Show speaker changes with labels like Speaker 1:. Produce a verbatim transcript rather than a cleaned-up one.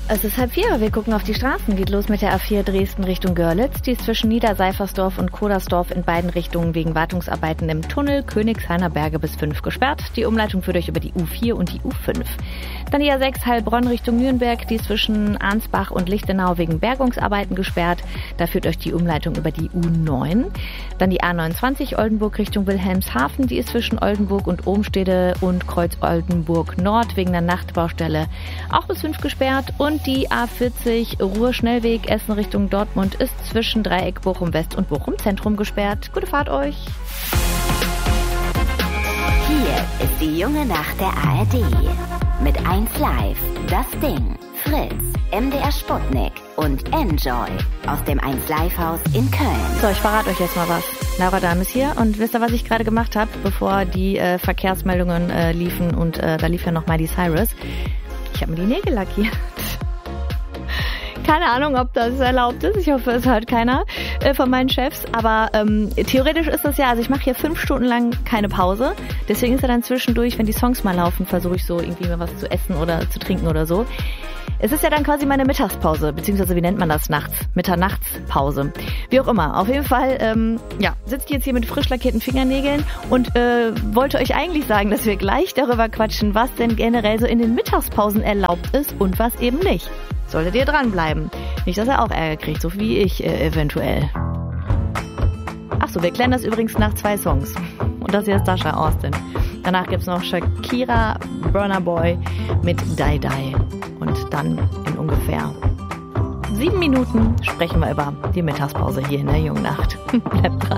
Speaker 1: Es ist halb vier, wir gucken auf die Straßen. Geht los mit der A vier Dresden Richtung Görlitz. Die ist zwischen Niederseifersdorf und Kodersdorf in beiden Richtungen wegen Wartungsarbeiten im Tunnel Königshainer Berge bis fünf gesperrt. Die Umleitung führt euch über die U vier und die U fünf. Dann die A sechs Heilbronn Richtung Nürnberg. Die ist zwischen Arnsbach und Lichtenau wegen Bergungsarbeiten gesperrt. Da führt euch die Umleitung über die U neun. Dann die A neunundzwanzig Oldenburg Richtung Wilhelmshaven. Die ist zwischen Oldenburg und Ohmstede und Kreuz Oldenburg Nord wegen der Nachtbaustelle auch bis fünf gesperrt. Und die A vierzig Ruhr-Schnellweg Essen Richtung Dortmund ist zwischen Dreieck Bochum West und Bochum Zentrum gesperrt. Gute Fahrt euch!
Speaker 2: Hier ist die junge Nacht der A R D. Mit eins Live, Das Ding, Fritz, M D R Sputnik und Enjoy aus dem eins Live Haus in Köln.
Speaker 1: So, ich verrate euch jetzt mal was. Laura Dahm ist hier und wisst ihr, was ich gerade gemacht habe, bevor die äh, Verkehrsmeldungen äh, liefen und äh, da lief ja noch Miley Cyrus. Ich habe mir die Nägel lackiert. Keine Ahnung, ob das erlaubt ist. Ich hoffe, es hört keiner äh, von meinen Chefs. Aber ähm, theoretisch ist das ja, also ich mache hier fünf Stunden lang keine Pause. Deswegen ist ja dann zwischendurch, wenn die Songs mal laufen, versuche ich so irgendwie mal was zu essen oder zu trinken oder so. Es ist ja dann quasi meine Mittagspause, beziehungsweise wie nennt man das nachts? Mitternachtspause. Wie auch immer. Auf jeden Fall, ähm, ja, sitze ich jetzt hier mit frisch lackierten Fingernägeln und äh, wollte euch eigentlich sagen, dass wir gleich darüber quatschen, was denn generell so in den Mittagspausen erlaubt ist und was eben nicht. Solltet ihr dranbleiben. Nicht, dass er auch Ärger kriegt, so wie ich äh, eventuell. Achso, wir klären das übrigens nach zwei Songs. Und das hier ist Sasha Austin. Danach gibt's noch Shakira, Burna Boy mit Die Die. Und dann in ungefähr sieben Minuten sprechen wir über die Mittagspause hier in der Jungnacht. Bleibt dran.